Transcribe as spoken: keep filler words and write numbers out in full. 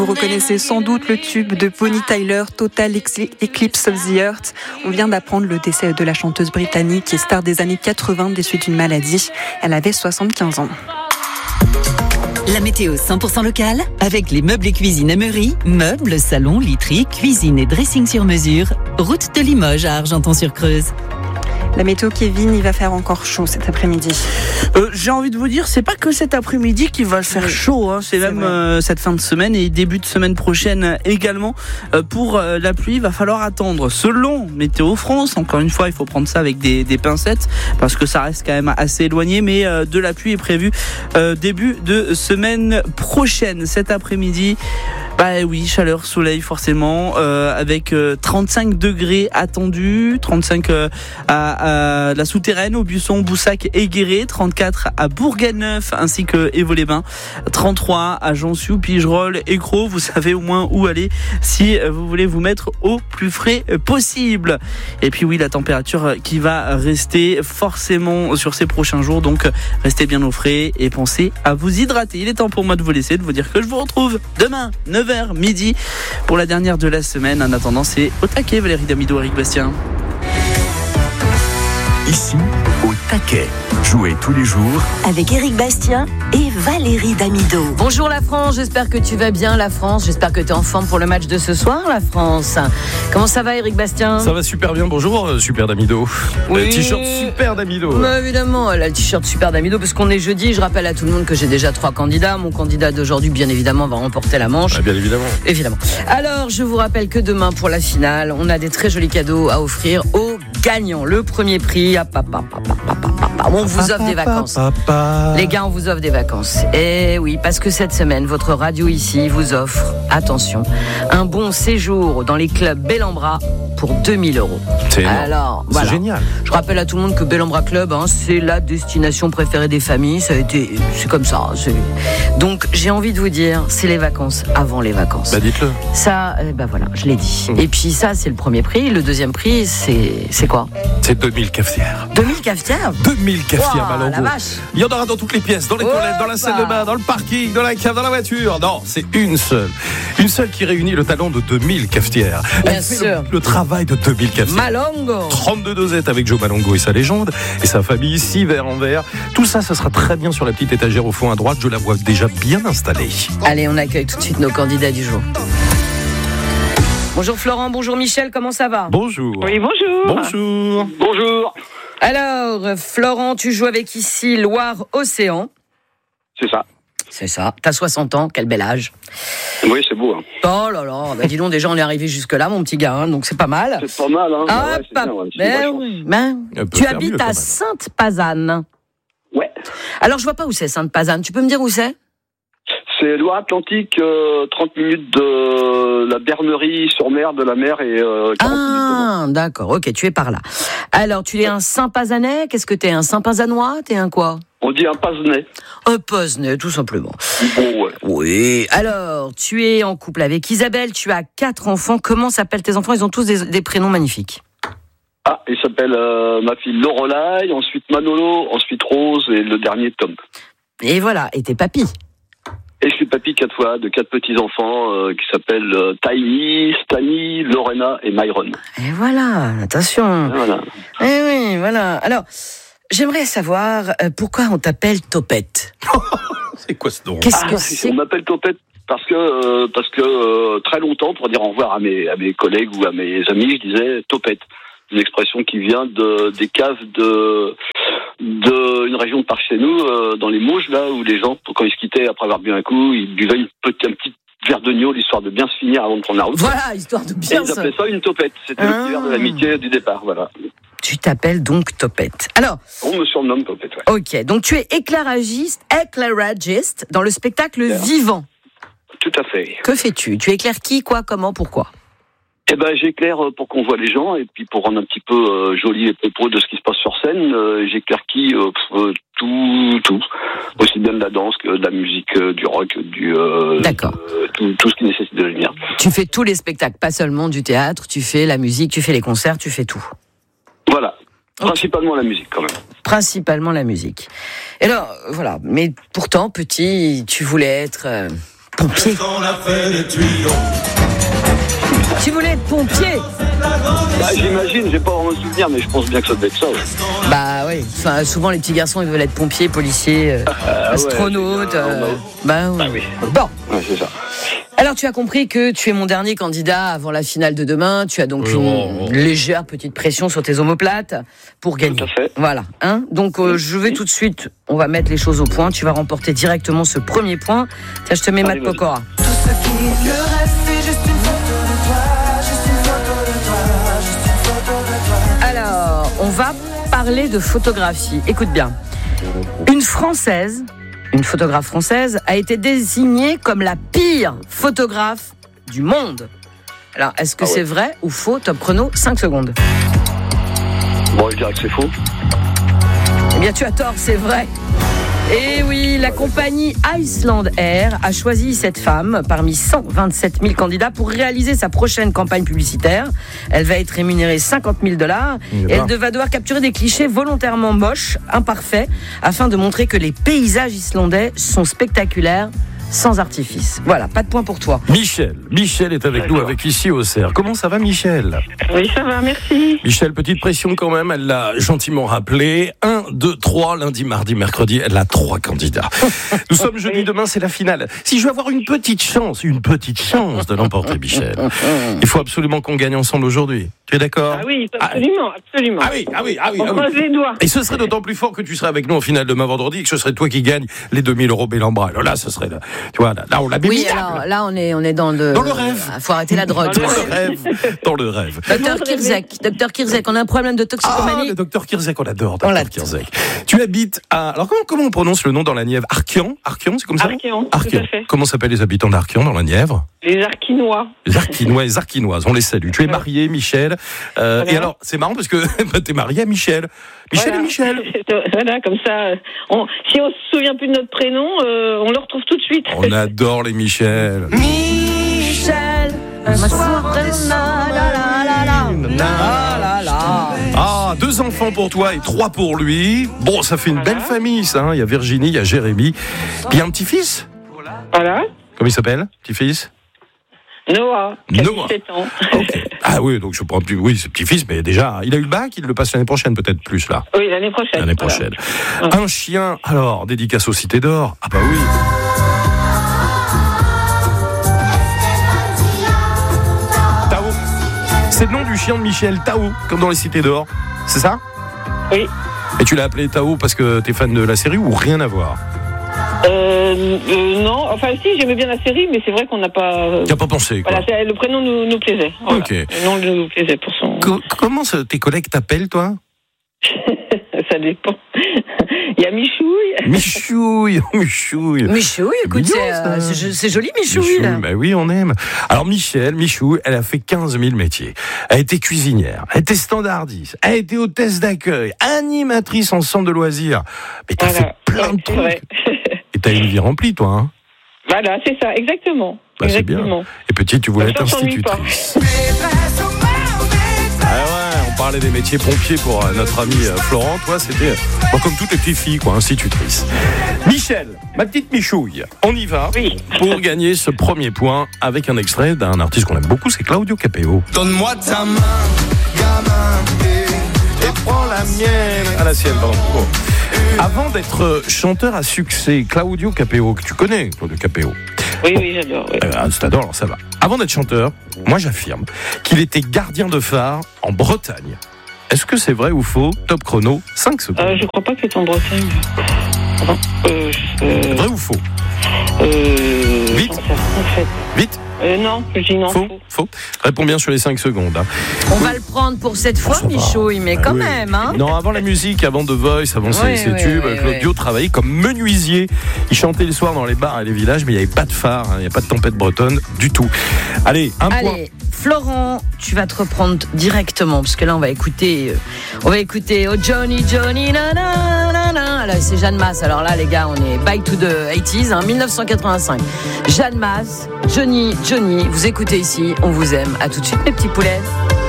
Vous reconnaissez sans doute le tube de Bonnie Tyler, Total Eclipse of the Earth. On vient d'apprendre le décès de la chanteuse britannique et star des années quatre-vingts des suites d'une maladie. Elle avait soixante-quinze ans. La météo cent pour cent locale, avec les meubles et cuisines Emery, meubles, salons, literie, cuisine et dressing sur mesure. Route de Limoges à Argenton-sur-Creuse. La météo, Kevin, il va faire encore chaud cet après-midi. Euh, j'ai envie de vous dire, c'est pas que cet après-midi qu'il va faire chaud, hein, c'est, c'est même euh, cette fin de semaine et début de semaine prochaine également. Euh, pour euh, la pluie, il va falloir attendre. Selon Météo France, encore une fois, il faut prendre ça avec des, des pincettes parce que ça reste quand même assez éloigné, mais euh, de la pluie est prévue euh, début de semaine prochaine. Cet après-midi, bah oui, chaleur, soleil forcément, euh, avec euh, trente-cinq degrés attendus, trente-cinq euh, à, à la souterraine, au Buisson, Boussac et Guéret, trente-quatre à Bourg-en-Neuf ainsi que Évaux-les-Bains, trente-trois à Jonsiou, Pigerolles et Crau. Vous savez au moins où aller si vous voulez vous mettre au plus frais possible. Et puis oui, la température qui va rester forcément sur ces prochains jours, donc restez bien au frais et pensez à vous hydrater. Il est temps pour moi de vous laisser, de vous dire que je vous retrouve demain neuf heures midi pour la dernière de la semaine. En attendant, c'est au taquet, Valérie Damido, Eric Bastien. Ici, au taquet. Jouez tous les jours avec Eric Bastien et Valérie Damido. Bonjour la France, j'espère que tu vas bien la France. J'espère que tu es en forme pour le match de ce soir la France. Comment ça va Eric Bastien ? Ça va super bien, bonjour Super Damido. Oui. Le t-shirt Super Damido. Bah, évidemment, le t-shirt Super Damido parce qu'on est jeudi. Je rappelle à tout le monde que j'ai déjà trois candidats. Mon candidat d'aujourd'hui, bien évidemment, va remporter la manche. Ah, bien évidemment. Évidemment. Alors, je vous rappelle que demain pour la finale, on a des très jolis cadeaux à offrir aux gagnants. Le premier prix, à papa, papa, papa, papa. On vous offre des vacances. Les gars, on vous offre des vacances. Et oui, parce que cette semaine, votre radio ici vous offre, attention, un bon séjour dans les clubs Bellambra pour deux mille euros. C'est énorme. Alors, c'est voilà. génial. Je rappelle à tout le monde que Bellambra Club, hein, c'est la destination préférée des familles. Ça a été, c'est comme ça. C'est... Donc, j'ai envie de vous dire, c'est les vacances avant les vacances. Bah, dites-le. Ça, euh, bah voilà, je l'ai dit. Mmh. Et puis ça, c'est le premier prix. Le deuxième prix, c'est, c'est quoi ? C'est deux mille cafetières. deux mille cafetières ? deux mille cafetières, wow, Malongo. La vache. Il y en aura dans toutes les pièces, dans les oh toilettes, dans la salle de bain, dans le parking, dans la cave, dans la voiture. Non, c'est une seule. Une seule qui réunit le talent de deux mille cafetières. Bien Elle fait sûr. le, le travail de deux mille cafetières. Malongo. trente-deux dosettes avec Joe Malongo et sa légende et sa famille, six verres en verre. Tout ça, ça sera très bien sur la petite étagère au fond à droite. Je la vois déjà bien installée. Allez, on accueille tout de suite nos candidats du jour. Bonjour Florent, bonjour Michel, comment ça va ? Bonjour. Oui, bonjour. Bonjour. Bonjour. Alors, Florent, tu joues avec ici Loire-Océan. C'est ça. C'est ça. T'as soixante ans, quel bel âge. Oui, c'est beau. Hein. Oh là là, bah dis donc, déjà on est arrivé jusque-là, mon petit gars, hein, donc c'est pas mal. C'est pas mal, hein. Ah, bah ouais, c'est pas... bien, ouais. ben oui, ben... Tu habites à Sainte-Pazanne. Ouais. Alors, je vois pas où c'est Sainte-Pazanne. Tu peux me dire où c'est ? C'est Loire-Atlantique, euh, trente minutes de la Bernerie sur mer, de la mer et euh, quarante Ah, minutes de d'accord, ok, tu es par là. Alors, tu es un Saint-Pazanais ? Qu'est-ce que t'es, un Saint-Pazanois ? T'es un quoi ? On dit un Pazenais. Un Pazenais, tout simplement. Bon, ouais. Oui. Alors, tu es en couple avec Isabelle, tu as quatre enfants. Comment s'appellent tes enfants ? Ils ont tous des, des prénoms magnifiques. Ah, il s'appelle euh, ma fille Lorelai, ensuite Manolo, ensuite Rose et le dernier Tom. Et voilà, et tes papis ? Et je suis papy quatre fois de quatre petits-enfants euh, qui s'appellent euh, Taïmi, Stani, Lorena et Myron. Et voilà, attention. Et voilà. Eh oui, voilà. Alors, j'aimerais savoir euh, pourquoi on t'appelle Topette. C'est quoi ce nom ? Qu'est-ce Ah, que c'est ? on m'appelle Topette parce que euh, parce que euh, très longtemps, pour dire au revoir à mes à mes collègues ou à mes amis, je disais Topette. Une expression qui vient de des caves de de une région de par chez nous, euh, dans les Mauges, là où les gens, quand ils se quittaient après avoir bu un coup, ils buvaient une petite, un petit verre de gnôle histoire de bien se finir avant de prendre la route. Voilà, histoire de bien Et ils se... appelaient ça une topette. C'était ah. le petit verre de l'amitié du départ, voilà. Tu t'appelles donc Topette. Alors, on me surnomme Topette, ouais. Ok, donc tu es éclairagiste, éclairagiste dans le spectacle yeah. Vivant. Tout à fait. Que fais-tu ? Tu éclaires qui, quoi, comment, pourquoi ? Eh ben, j'éclaire pour qu'on voit les gens et puis pour rendre un petit peu euh, joli et propos de ce qui se passe sur scène, euh, j'éclaire qui euh, euh, tout, tout, aussi bien de la danse que de la musique, euh, du rock, du euh, D'accord. Euh, tout, tout ce qui nécessite de la lumière. Tu fais tous les spectacles, pas seulement du théâtre, tu fais la musique, tu fais les concerts, tu fais tout. Voilà. Principalement okay. La musique, quand même. Principalement la musique. Et alors, voilà. Mais pourtant, petit, tu voulais être euh, pompier. Tu voulais être pompier? Bah, j'imagine, j'ai pas vraiment souvenir, mais je pense bien que ça devait être ça. Ouais. Bah oui, enfin, souvent les petits garçons ils veulent être pompiers, policiers, euh, euh, astronautes. Ouais, euh, bah, bah, bah oui. Bon. Ouais, c'est ça. Alors tu as compris que tu es mon dernier candidat avant la finale de demain. Tu as donc Oui, une oh, oh. légère petite pression sur tes omoplates pour gagner. Tout à fait. Voilà. Hein, donc euh, je vais tout de suite, on va mettre les choses au point. Tu vas remporter directement ce premier point. Tiens, je te mets Matt Allez, vas-y. Pokora. Tout ce qui me reste, c'est juste une photo de toi, juste une photo de toi, juste une photo de toi. Alors, on va parler de photographie. Écoute bien. Une Française, une photographe française, a été désignée comme la pire photographe du monde. Alors, est-ce que Ah ouais. c'est vrai ou faux? Top chrono, cinq secondes. Bon, je dirais que c'est faux. Eh bien, tu as tort, c'est vrai. Et oui, la compagnie Iceland Air a choisi cette femme parmi cent vingt-sept mille candidats pour réaliser sa prochaine campagne publicitaire. Elle va être rémunérée cinquante mille dollars et elle va devoir capturer des clichés volontairement moches, imparfaits, afin de montrer que les paysages islandais sont spectaculaires, sans artifice. Voilà, pas de point pour toi. Michel, Michel est avec nous, avec ici au cerf. Comment ça va, Michel? Oui, ça va, merci. Michel, petite pression quand même, elle l'a gentiment rappelé. un, deux, trois, lundi, mardi, mercredi, elle a trois candidats. Nous sommes jeudi, demain c'est la finale. Si je veux avoir une petite chance, une petite chance de l'emporter, Michel, il faut absolument qu'on gagne ensemble aujourd'hui. Tu es d'accord? Ah oui, absolument, absolument. Ah oui, ah oui, ah oui. On ah oui. croise les doigts. Et ce serait d'autant plus fort que tu serais avec nous en finale demain vendredi et que ce serait toi qui gagne les deux mille euros Bellambra. Alors là, ce serait là. Tu vois, là, là on l'a bien Oui, mis. alors là, on est, on est dans le... Dans le rêve. Il faut arrêter la drogue. Dans le rêve. Dans le rêve. Docteur Kirzek, Docteur Kirzek, on a un problème de Ah, toxicomanie. le docteur Kirzek, on l'adore, On docteur l'adore. Kirzek. Tu habites à... Alors, comment, comment on prononce le nom dans la Nièvre? Archean? Archean, c'est comme ça? Archean, tout à fait. Comment s'appellent les habitants d'Archean dans la Nièvre? Les Arquinois. Les Arquinois et les Arquinoises, on les salue. Tu es Ouais. marié, Michel. Euh, Voilà. Et alors, c'est marrant parce que bah, t'es marié à Michel. Michel Voilà. et Michel. Voilà, comme ça, euh, on, si on se souvient plus de notre prénom, euh, on le retrouve tout de suite. On adore les Michel. Michel, un soir de la la la la la. Ah là là. Ah, deux enfants pour toi et trois pour lui. Bon, ça fait une Voilà. belle famille, ça. hein. Il y a Virginie, il y a Jérémy. Puis il y a un petit-fils. Voilà. Comment il s'appelle, petit-fils? Noah, qui a Noah. dix-sept ans. Ok. Ah oui, donc je prends plus. Oui, c'est petit-fils, mais déjà, il a eu le bac, il le passe l'année prochaine, peut-être plus là. Oui, l'année prochaine. L'année voilà. prochaine. Voilà. Un chien, alors, dédicace aux Cités d'Or. Ah bah oui. Tao. C'est le nom du chien de Michel, Tao, comme dans les Cités d'Or. C'est ça? Oui. Et tu l'as appelé Tao parce que t'es fan de la série ou rien à voir? Euh, euh, non, enfin si, j'aimais bien la série, mais c'est vrai qu'on n'a pas... euh, T'as pas pensé, quoi. Voilà, c'est- le prénom nous, nous plaisait. Voilà. Ok. Le nom nous plaisait pour son... Co- comment ça- tes collègues t'appellent, toi? Ça dépend. Il y a Michouille. Michouille, Michouille. Michouille, écoute, mignon, c'est, ça. euh, c'est jo- c'est joli Michouille. Michouille, bah oui, on aime. Alors Michel, Michouille, elle a fait quinze mille métiers. Elle a été cuisinière, elle a été standardiste, elle a été hôtesse d'accueil, animatrice en centre de loisirs. Mais t'as Voilà. fait plein Ouais, de c'est trucs. vrai. Et t'as une vie remplie, toi, hein? Voilà, c'est ça, exactement. Bah, c'est bien. exactement. Et petite, tu voulais Comme être ça, on s'ennuie pas. institutrice. Ah ouais, on parlait des métiers pompiers pour euh, notre amie euh, Florent. Toi, c'était euh, bon, comme toutes les petites filles, quoi, institutrice. Michel, ma petite Michouille, on y va Oui. pour gagner ce premier point avec un extrait d'un artiste qu'on aime beaucoup, c'est Claudio Capeo. Donne-moi ta main, gamin, et, et prends la mienne. À la sienne, pardon. Bon. Avant d'être chanteur à succès, Claudio Capeo, que tu connais, Claudio Capeo. Oui, oui, j'adore. Oui. Euh, tu t'adores, alors ça va. Avant d'être chanteur, moi j'affirme qu'il était gardien de phare en Bretagne. Est-ce que c'est vrai ou faux? Top chrono, cinq secondes. Euh, je crois pas qu'il est en Bretagne. Attends, euh, euh, Vrai ou faux? euh, Vite. j'en sais rien, en fait. Vite. Euh, non, je dis non. Faux, faux. faux. Réponds bien sur les cinq secondes. hein. On va le prendre pour cette fois, ça va. Michouille, mais Ah quand oui. même, hein. Non, avant la musique, avant The Voice, avant ses, Oui, ses oui, tubes, oui, Claudio oui. travaillait comme menuisier. Il chantait le soir dans les bars et les villages, mais il n'y avait pas de phare, hein, il n'y avait pas de tempête bretonne du tout. Allez, un point. Allez, Florent, tu vas te reprendre directement parce que là on va écouter, euh, on va écouter Oh Johnny Johnny na na na na. Là c'est Jeanne Masse. Alors là les gars, on est back to the eighties, hein, dix-neuf cent quatre-vingt-cinq. Jeanne Masse, Johnny Johnny. Vous écoutez ici, on vous aime. À tout de suite mes petits poulets.